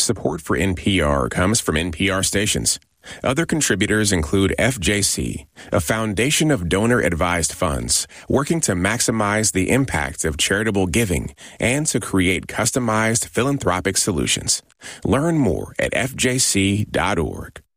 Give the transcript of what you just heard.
Support for NPR comes from NPR stations. Other contributors include FJC, a foundation of donor-advised funds working to maximize the impact of charitable giving and to create customized philanthropic solutions. Learn more at fjc.org.